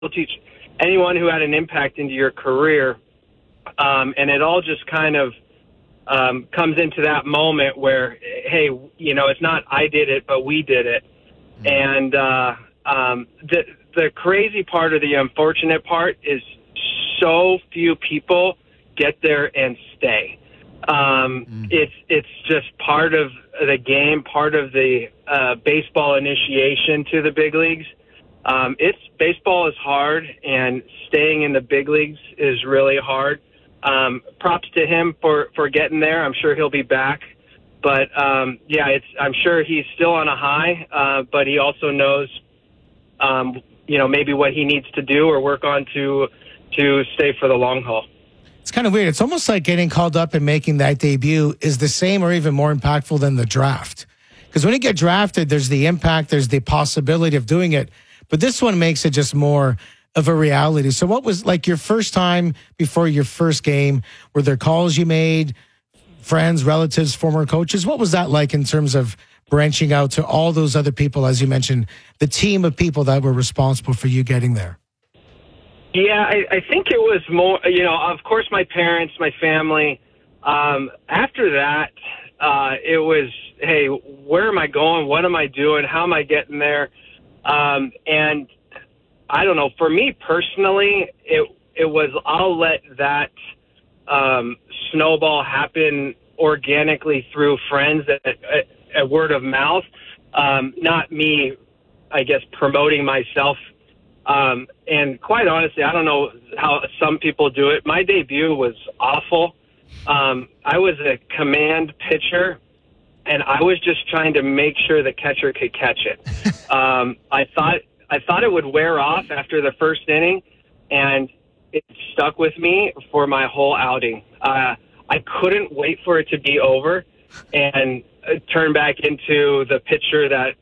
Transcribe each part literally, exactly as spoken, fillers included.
loyalty, anyone who had an impact into your career. Um, and it all just kind of um, comes into that moment where, hey, you know, it's not I did it, but we did it. Mm-hmm. And uh, um, the the crazy part or the unfortunate part is so few people get there and stay. Um, mm. It's it's just part of the game, part of the uh, baseball initiation to the big leagues. Um, it's baseball is hard, and staying in the big leagues is really hard. Um, props to him for, for getting there. I'm sure he'll be back. But, um, yeah, it's I'm sure he's still on a high, uh, but he also knows, um, you know, maybe what he needs to do or work on to to stay for the long haul. It's kind of weird. It's almost like getting called up and making that debut is the same or even more impactful than the draft. Because when you get drafted, there's the impact, there's the possibility of doing it. But this one makes it just more of a reality. So what was like your first time before your first game? Were there calls you made, friends, relatives, former coaches? What was that like in terms of branching out to all those other people, as you mentioned, the team of people that were responsible for you getting there? Yeah, I, I think it was more, you know, of course, my parents, my family. Um, after that, uh, it was, hey, where am I going? What am I doing? How am I getting there? Um, and I don't know. For me personally, it it was I'll let that um, snowball happen organically through friends, a word of mouth, um, not me, I guess, promoting myself. Um, and quite honestly, I don't know how some people do it. My debut was awful. Um, I was a command pitcher, and I was just trying to make sure the catcher could catch it. Um, I thought I thought it would wear off after the first inning, and it stuck with me for my whole outing. Uh, I couldn't wait for it to be over and uh, turn back into the pitcher that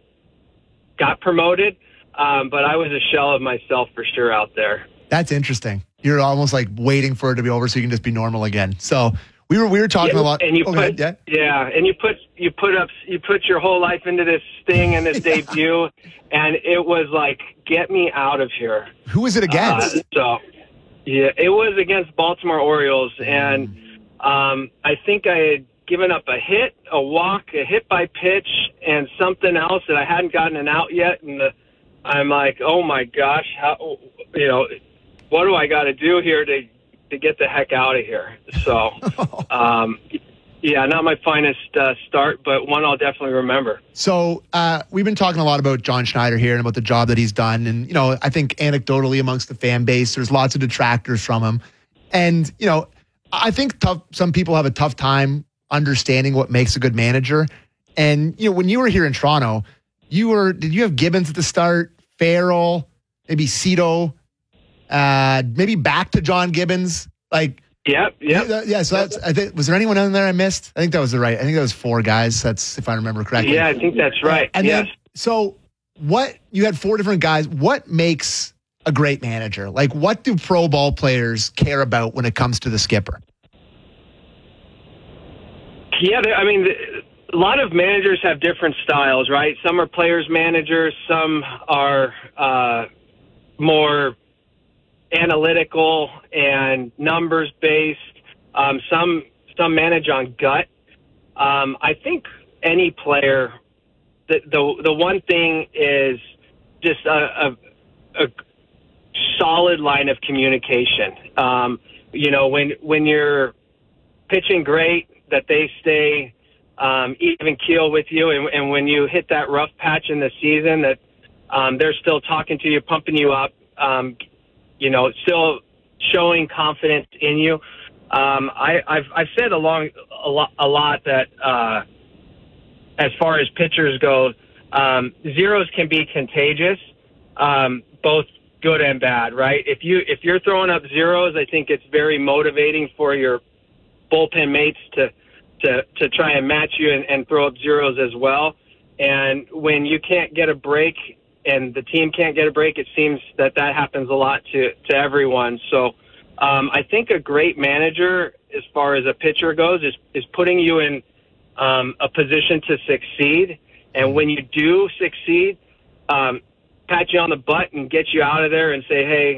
got promoted. Um, but I was a shell of myself for sure out there. That's interesting. You're almost like waiting for it to be over so you can just be normal again. So we were we were talking yeah, a lot. And you okay, put yeah. yeah, and you put you put up you put your whole life into this thing and this debut, and it was like, get me out of here. Who was it against? Uh, so yeah, it was against Baltimore Orioles, and um, I think I had given up a hit, a walk, a hit by pitch, and something else that I hadn't gotten an out yet, and the I'm like, oh my gosh, how, you know, what do I got to do here to to get the heck out of here? So, um, yeah, not my finest uh, start, but one I'll definitely remember. So uh, we've been talking a lot about John Schneider here and about the job that he's done. And, you know, I think anecdotally amongst the fan base, there's lots of detractors from him. And, you know, I think tough, some people have a tough time understanding what makes a good manager. And, you know, when you were here in Toronto, You were, did you have Gibbons at the start, Farrell, maybe Cito, uh, maybe back to John Gibbons? Like, yep, yep. Yeah, yeah so that's, I think, was there anyone in there I missed? I think that was the right, I think that was four guys. That's, if I remember correctly. Yeah, I think that's right. And yes. then, so what, you had four different guys. What makes a great manager? Like, what do pro ball players care about when it comes to the skipper? Yeah, I mean, the, a lot of managers have different styles, right? Some are players managers, some are uh, more analytical and numbers based. Um, some some manage on gut. Um, I think any player, the the the one thing is just a, a, a solid line of communication. Um, you know, when when you're pitching great, that they stay Um, even keel with you, and, and when you hit that rough patch in the season, that um, they're still talking to you, pumping you up, um, you know, still showing confidence in you. Um, I, I've I've said along a lot, a lot that uh, as far as pitchers go, um, zeros can be contagious, um, both good and bad, right? If you if you're throwing up zeros, I think it's very motivating for your bullpen mates to. to to try and match you and, and throw up zeros as well. And when you can't get a break and the team can't get a break, it seems that that happens a lot to, to everyone. So um, I think a great manager, as far as a pitcher goes, is, is putting you in um, a position to succeed. And when you do succeed, um, pat you on the butt and get you out of there and say, hey,